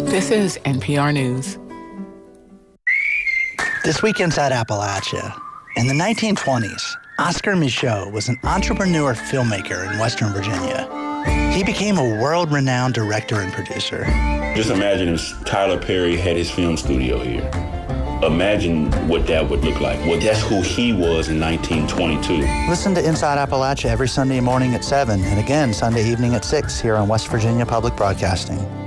This is NPR News. This week inside Appalachia. In the 1920s, Oscar Micheaux was an entrepreneur filmmaker in Western Virginia. He became a world-renowned director and producer. Just imagine if Tyler Perry had his film studio here. Imagine what that would look like. Well, that's who he was in 1922. Listen to Inside Appalachia every Sunday morning at 7 and again Sunday evening at 6 here on West Virginia Public Broadcasting.